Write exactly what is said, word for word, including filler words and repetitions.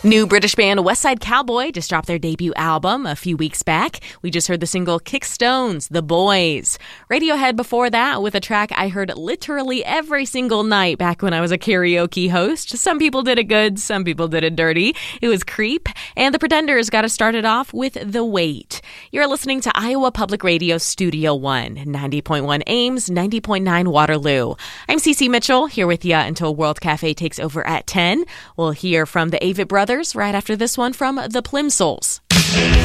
New British band West Side Cowboy just dropped their debut album a few weeks back. We just heard the single Kickstones, The Boys. Radiohead before that with a track I heard literally every single night back when I was a karaoke host. Some people did it good, some people did it dirty. It was Creep. And the Pretenders got us started off with The Wait. You're listening to Iowa Public Radio Studio One, ninety point one Ames, ninety point nine Waterloo. I'm Cece Mitchell, here with you until World Cafe takes over at ten. We'll hear from the Avett Brothers right after this one from the Plimsouls.